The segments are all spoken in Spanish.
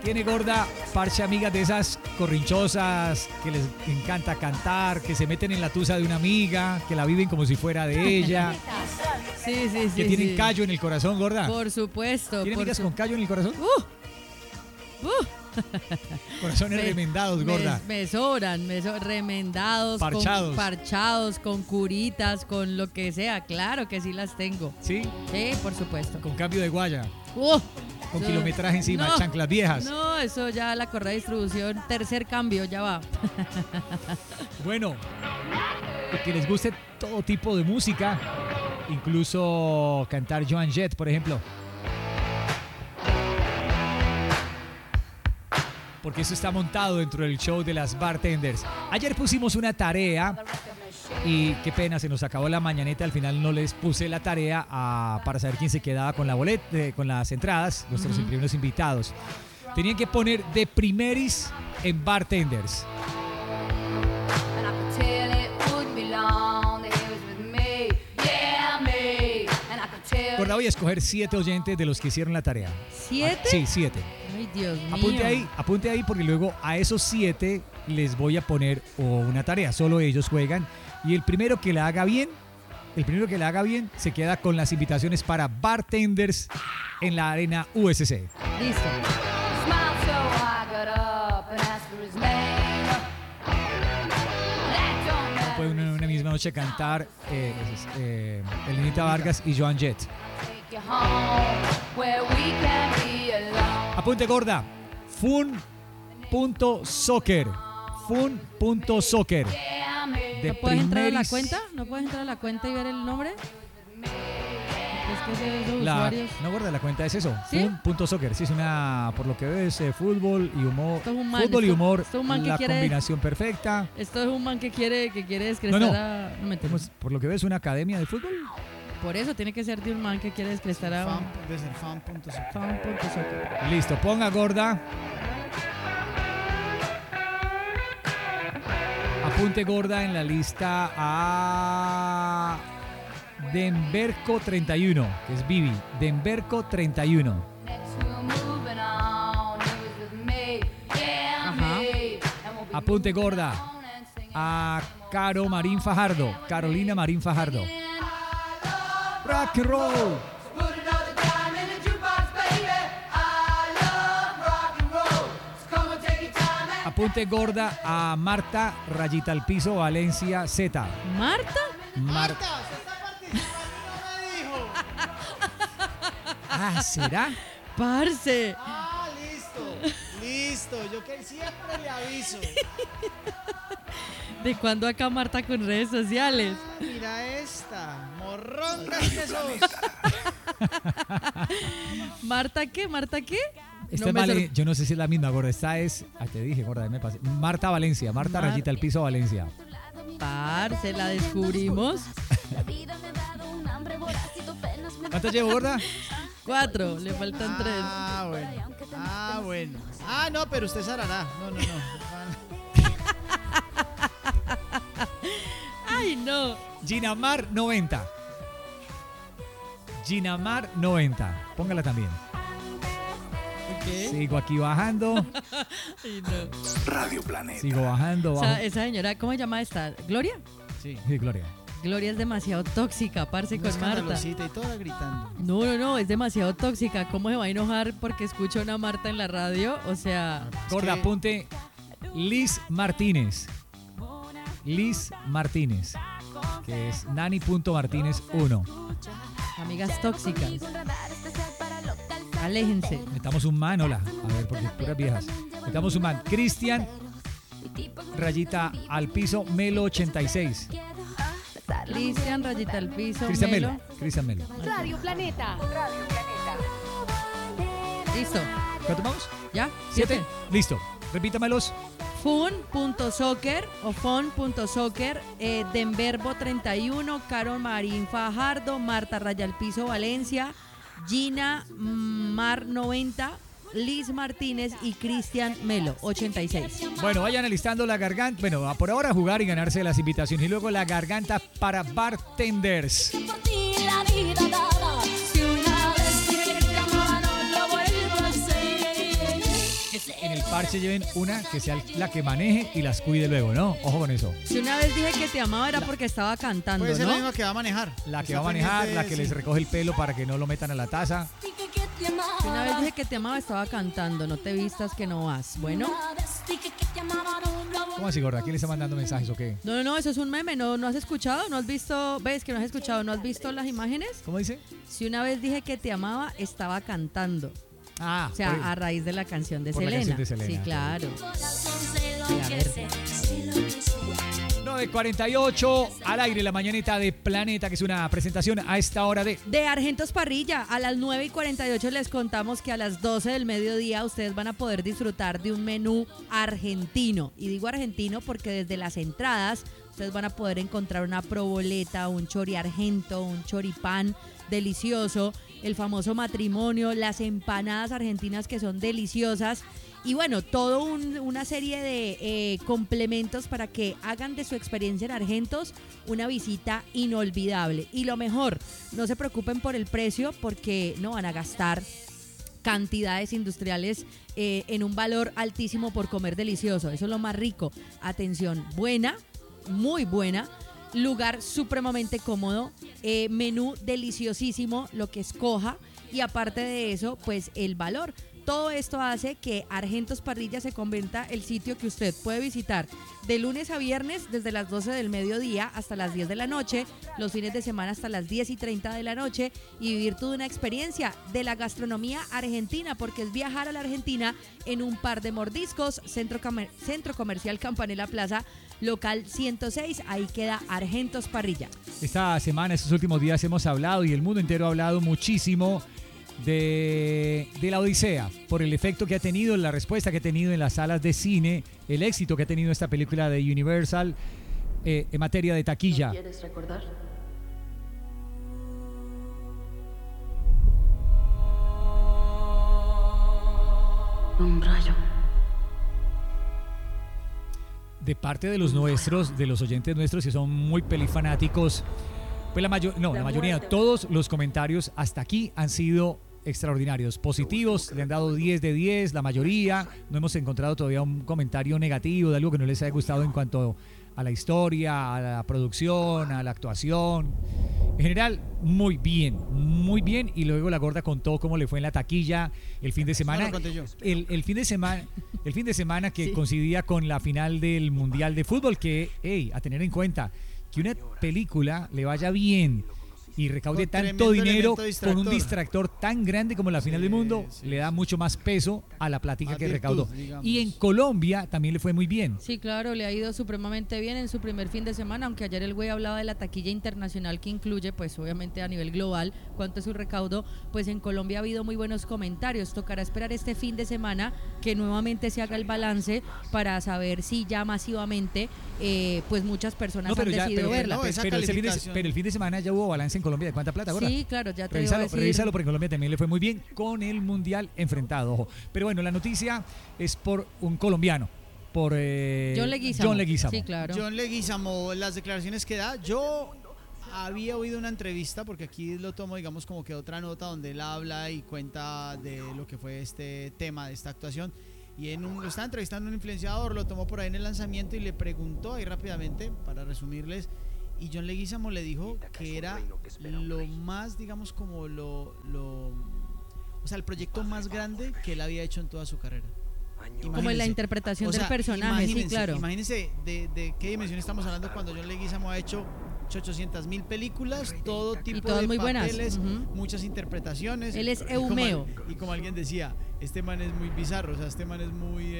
Tiene gorda parche amigas de esas corrinchosas que les encanta cantar, que se meten en la tusa de una amiga, que la viven como si fuera de ella. Sí, sí, sí. Que tienen sí. callo en el corazón, gorda. Por supuesto. ¿Tiene amigas con callo en el corazón? Corazones remendados, gorda. Me sobran, remendados, Parchados. Parchados, con curitas, con lo que sea. Claro que sí las tengo. ¿Sí? Sí, por supuesto. Con cambio de guaya. Con Eso- kilometraje encima, no, chanclas viejas. No, eso ya la correa de distribución, tercer cambio, ya va. Bueno, que les guste todo tipo de música, incluso cantar Joan Jett, por ejemplo. Porque eso está montado dentro del show de las bartenders. Ayer pusimos una tarea y qué pena, se nos acabó la mañaneta. Al final no les puse la tarea para saber quién se quedaba con la boleta, con las entradas, nuestros primeros invitados. Tenían que poner de primeris en bartenders. Gorda, voy a escoger 7 oyentes de los que hicieron la tarea. ¿7? Sí, 7. Ay, Dios mío. Apunte ahí porque luego a esos 7 les voy a poner una tarea. Solo ellos juegan y el primero que la haga bien, se queda con las invitaciones para bartenders en la arena USC. Listo. Puede una misma noche cantar Elenita Vargas y Joan Jett. Apunte, gorda. Fun.soccer. Fun.soccer. ¿No puedes entrar a la cuenta? ¿No puedes entrar a la cuenta y ver el nombre? Es que esos usuarios... No, gorda, la cuenta es eso. ¿Sí? Fun.soccer. Sí, es una, por lo que veo, es fútbol y humor. Esto es un man, Fútbol y humor, esto es un man que la quiere- combinación perfecta. Esto es un man que quiere descrestar No. a... No me entiendes. Por lo que veo, es una academia de fútbol. Por eso tiene que ser de un man que quiere descrestar a... Debe ser fan.soccer. Fan.soccer. Listo, ponga, gorda. Apunte, gorda, en la lista a Denverco 31, que es Vivi. Denverco 31. Ajá. Apunte, gorda, a Caro Marín Fajardo. Carolina Marín Fajardo. Rock and roll. Apunte, gorda, a Marta Rayita al Piso Valencia Z. ¿Marta? Marta. ¿Usted está participando? No me dijo. Ah, ¿será? ¡Parce! Ah, listo. Listo. Yo que siempre le aviso. ¿De cuándo acá Marta con redes sociales? Ah, mira esta. Morrongas que sos. ¿Marta qué? ¿Marta qué? Esta No es me Vale- yo no sé si es la misma, gorda. Esta es. Te dije, gorda, me pasé. Marta Valencia. Marta Rayita al Piso Valencia. Parce, la descubrimos. ¿Cuántas llevo, gorda? 4, le faltan 3. Ah, bueno. Ah, bueno. Ah, no, pero usted sarará. No. ¡Ay, no! Ginamar 90. Ginamar 90. Póngala también. ¿Qué? Sigo aquí bajando. Ay, no. Radio Planeta. Sigo bajando. Bajo. Esa señora, ¿cómo se llama esta? ¿Gloria? Sí. Sí, Gloria. Gloria es demasiado tóxica, parce, Una con Marta. escandalosita y toda gritando. No, es demasiado tóxica. ¿Cómo se va a enojar porque escucha a una Marta en la radio? O sea, Gorda, que- apunte Liz Martínez. Liz Martínez. Que es Nani.Martínez 1. amigas tóxicas. Aléjense. Metamos un man, hola. A ver, porque puras viejas. Metamos un man. Cristian, rayita al piso, Melo 86. Cristian, rayita al piso. Cristian Melo. Cristian Melo. Radio Planeta. Listo. ¿Cuánto vamos? ¿Ya? 7. Listo. Repítamelos. Fun.soccer o fon.soccer, Denverbo 31, Caro Marín Fajardo, Marta Rayal Piso Valencia, Gina Mar 90, Liz Martínez y Cristian Melo 86. Bueno, vayan alistando la garganta. Bueno, por ahora jugar y ganarse las invitaciones. Y luego la garganta para bartenders. Parche, lleven una que sea la que maneje y las cuide luego, ¿no? Ojo con eso. Si una vez dije que te amaba era porque estaba cantando, Puede ser ¿no? la misma que va a manejar. La que va a manejar, la que les recoge el pelo para que no lo metan a la taza. Si una vez dije que te amaba estaba cantando, no te vistas que no vas. Bueno. ¿Cómo así, gorda? ¿Quién le está mandando mensajes o qué? No, eso es un meme, ¿no has escuchado? ¿No has visto? ¿Ves que no has escuchado? ¿No has visto las imágenes? ¿Cómo dice? Si una vez dije que te amaba, estaba cantando. Ah, o sea, a raíz de la canción de Selena. La canción de Selena. Sí, claro. 9:48 al aire la mañanita de Planeta, que es una presentación a esta hora de Argentos Parrilla. A las 9:48 les contamos que a las 12 del mediodía ustedes van a poder disfrutar de un menú argentino. Y digo argentino porque desde las entradas ustedes van a poder encontrar una proboleta, un chori argento, un choripán delicioso, el famoso matrimonio, las empanadas argentinas que son deliciosas. Y bueno, todo una serie de complementos para que hagan de su experiencia en Argentos una visita inolvidable. Y lo mejor, no se preocupen por el precio porque no van a gastar cantidades industriales en un valor altísimo por comer delicioso. Eso es lo más rico. Atención buena, muy buena. Lugar supremamente cómodo, menú deliciosísimo, lo que escoja. Y aparte de eso, pues el valor. Todo esto hace que Argentos Parrilla se convierta el sitio que usted puede visitar de lunes a viernes desde las 12 del mediodía hasta las 10 de la noche, los fines de semana hasta las 10:30 de la noche y vivir toda una experiencia de la gastronomía argentina, porque es viajar a la Argentina en un par de mordiscos. Centro Comercial Campanella Plaza, local 106, ahí queda Argentos Parrilla. Esta semana, estos últimos días hemos hablado y el mundo entero ha hablado muchísimo de la Odisea, por el efecto que ha tenido, la respuesta que ha tenido en las salas de cine, el éxito que ha tenido esta película de Universal en materia de taquilla. ¿No quieres recordar? Un rayo. De parte de los nuestros, de los oyentes nuestros que son muy pelifanáticos, pues la mayoría, todos los comentarios hasta aquí han sido extraordinarios, positivos, le han dado 10 de 10, la mayoría. No hemos encontrado todavía un comentario negativo de algo que no les haya gustado en cuanto a la historia, a la producción, a la actuación. En general, muy bien. Y luego la gorda contó cómo le fue en la taquilla el fin de semana. El fin de semana que coincidía con la final del Mundial de Fútbol, que, a tener en cuenta que una película le vaya bien y recaude tanto dinero con un distractor tan grande como la final del mundo, le da mucho más peso a la plática que recaudó. Digamos. Y en Colombia también le fue muy bien. Sí, claro, le ha ido supremamente bien en su primer fin de semana, aunque ayer el güey hablaba de la taquilla internacional que incluye, pues obviamente a nivel global, cuánto es su recaudo, pues en Colombia ha habido muy buenos comentarios. Tocará esperar este fin de semana que nuevamente se haga el balance para saber si ya masivamente, pues muchas personas han decidido verla. Pero el fin de semana ya hubo balance en Colombia. ¿De cuánta plata ahora? Sí, claro, ya te revísalo, porque en Colombia también le fue muy bien con el Mundial enfrentado. Ojo. Pero bueno, la noticia es por un colombiano, por John Leguizamo. Sí, claro. John Leguizamo, las declaraciones que da. Yo había oído una entrevista, porque aquí lo tomo, digamos, como que otra nota donde él habla y cuenta de lo que fue este tema de esta actuación. Y lo estaba entrevistando un influenciador, lo tomó por ahí en el lanzamiento y le preguntó ahí rápidamente, para resumirles. Y John Leguizamo le dijo que era lo más, digamos, como o sea, el proyecto más grande que él había hecho en toda su carrera. Como en la interpretación del personaje, sí, claro. Imagínense de qué dimensión estamos hablando cuando John Leguizamo ha hecho 800.000 películas, todo tipo de muy papeles, buenas. Muchas interpretaciones. Él es Eumeo. Y como alguien decía, este man es muy bizarro, o sea, este man es muy...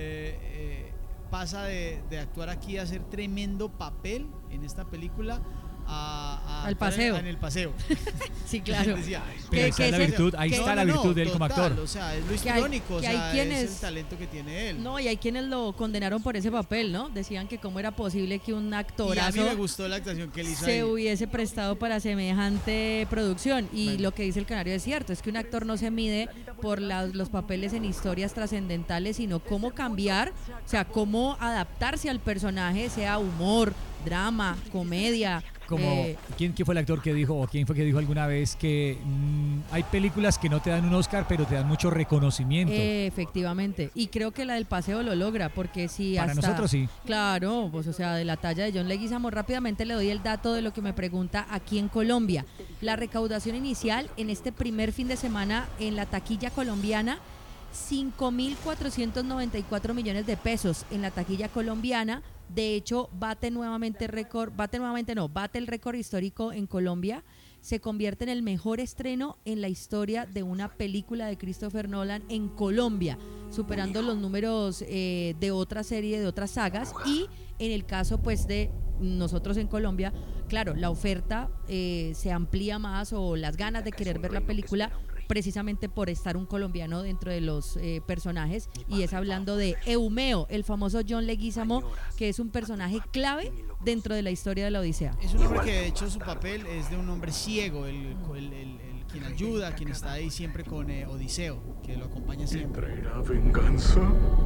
pasa de actuar aquí a hacer tremendo papel en esta película al paseo. En el paseo. Sí, claro. Decía, pero ahí está la virtud de él como actor. O sea, es lo histriónico, o sea, es el talento que tiene él. No, y hay quienes lo condenaron por ese papel, ¿no? Decían que cómo era posible que un actorazo y a mí me gustó la actuación que él hizo se hubiese prestado para semejante producción. Y lo que dice el Canario es cierto, es que un actor no se mide por los papeles en historias trascendentales, sino cómo cambiar, o sea, cómo adaptarse al personaje, sea humor, drama, comedia, Como, ¿quién fue el actor que dijo, o quién fue que dijo alguna vez que hay películas que no te dan un Oscar, pero te dan mucho reconocimiento? Efectivamente. Y creo que la del paseo lo logra, porque si Para nosotros sí. Claro, pues o sea, de la talla de John Leguizamo. Rápidamente le doy el dato de lo que me pregunta aquí en Colombia. La recaudación inicial en este primer fin de semana en la taquilla colombiana, 5.494 millones de pesos en la taquilla colombiana. De hecho, bate el récord histórico en Colombia. Se convierte en el mejor estreno en la historia de una película de Christopher Nolan en Colombia, superando los números de otra serie, de otras sagas. Y en el caso pues de nosotros en Colombia, claro, la oferta se amplía más, o las ganas de querer ver la película, precisamente por estar un colombiano dentro de los personajes, y es hablando de Eumeo, el famoso John Leguizamo, que es un personaje clave dentro de la historia de la Odisea. Es un hombre que de hecho su papel es de un hombre ciego, quien ayuda, quien está ahí siempre con Odiseo, que lo acompaña siempre. ¿Traerá venganza?